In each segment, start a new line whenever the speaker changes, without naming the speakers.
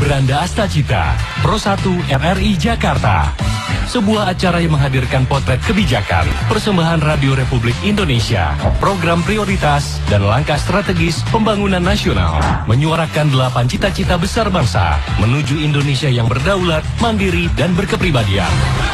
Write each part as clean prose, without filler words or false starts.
Beranda Astacita, Pro 1 RRI Jakarta. Sebuah acara yang menghadirkan potret kebijakan, persembahan Radio Republik Indonesia, program prioritas, dan langkah strategis pembangunan nasional. Menyuarakan 8 cita-cita besar bangsa, menuju Indonesia yang berdaulat, mandiri, dan berkepribadian.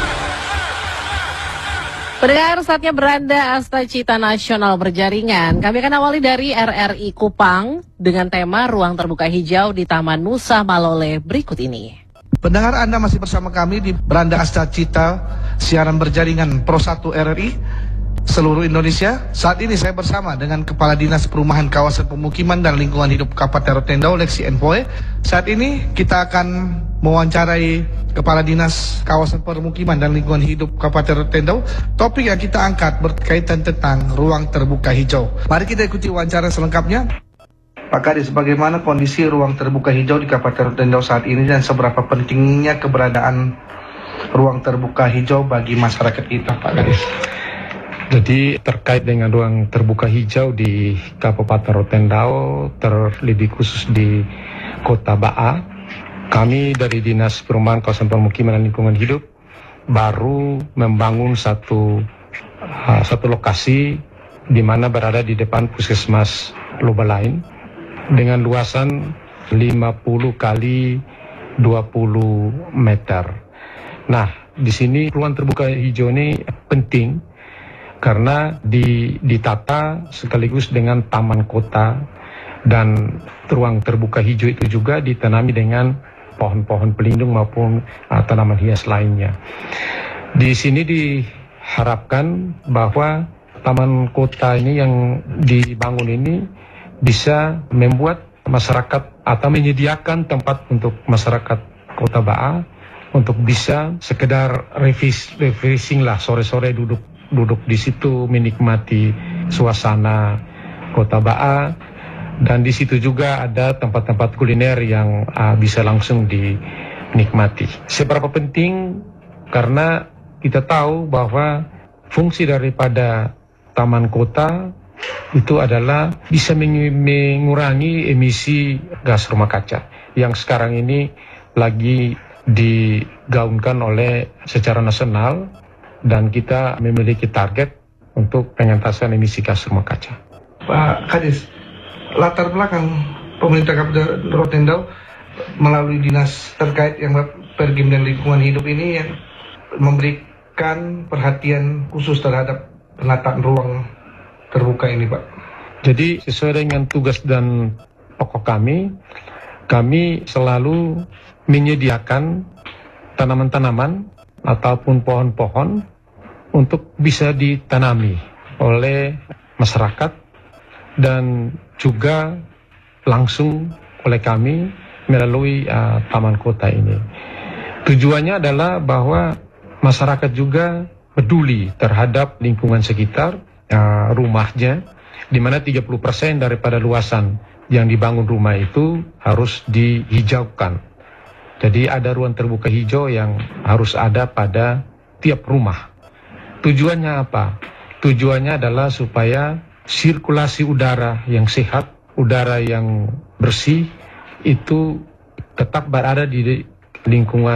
Pendengar, saatnya Beranda Astacita Nasional berjaringan. Kami akan awali dari RRI Kupang dengan tema Ruang Terbuka Hijau di Taman Nusa Malole berikut ini.
Pendengar, Anda masih bersama kami di Beranda Astacita, siaran berjaringan Pro 1 RRI seluruh Indonesia. Saat ini saya bersama dengan Kepala Dinas Perumahan Kawasan Pemukiman dan Lingkungan Hidup Kabupaten Rotendao, Lexi Enpoe. Saat ini kita akan mewawancarai Kepala Dinas Kawasan Permukiman dan Lingkungan Hidup Kabupaten Rotendao. Topik yang kita angkat berkaitan tentang ruang terbuka hijau. Mari kita ikuti wawancara selengkapnya. Pak Kadis, bagaimana kondisi ruang terbuka hijau di Kabupaten Rotendao saat ini dan seberapa pentingnya keberadaan ruang terbuka hijau bagi masyarakat kita, Pak Kadis?
Jadi terkait dengan ruang terbuka hijau di Kabupaten Rotendao, terlebih khusus di Kota Ba'a, kami dari Dinas Perumahan Kawasan Permukiman dan Lingkungan Hidup baru membangun satu lokasi di mana berada di depan Puskesmas Lobalain dengan luasan 50 kali 20 meter. Nah, di sini ruang terbuka hijau ini penting karena ditata sekaligus dengan taman kota, dan ruang terbuka hijau itu juga ditanami dengan pohon-pohon pelindung maupun tanaman hias lainnya. Di sini diharapkan bahwa taman kota ini yang dibangun ini bisa membuat masyarakat atau menyediakan tempat untuk masyarakat Kota Ba'a untuk bisa sekedar refreshing lah, sore-sore duduk di situ menikmati suasana Kota Ba'a, dan di situ juga ada tempat-tempat kuliner yang bisa langsung dinikmati. Seberapa penting? Karena kita tahu bahwa fungsi daripada taman kota itu adalah bisa mengurangi emisi gas rumah kaca yang sekarang ini lagi digaungkan oleh secara nasional, dan kita memiliki target untuk pengentasan emisi gas rumah kaca.
Pak Kadis, latar belakang pemerintah Kabupaten Rotendao melalui dinas terkait yang Pergim dan Lingkungan Hidup ini yang memberikan perhatian khusus terhadap penataan ruang terbuka ini, Pak.
Jadi sesuai dengan tugas dan pokok kami selalu menyediakan tanaman-tanaman ataupun pohon-pohon untuk bisa ditanami oleh masyarakat dan juga langsung oleh kami melalui taman kota ini. Tujuannya adalah bahwa masyarakat juga peduli terhadap lingkungan sekitar rumahnya, di mana 30% daripada luasan yang dibangun rumah itu harus dihijaukan. Jadi ada ruang terbuka hijau yang harus ada pada tiap rumah. Tujuannya apa? Tujuannya adalah supaya sirkulasi udara yang sehat, udara yang bersih itu tetap berada di lingkungan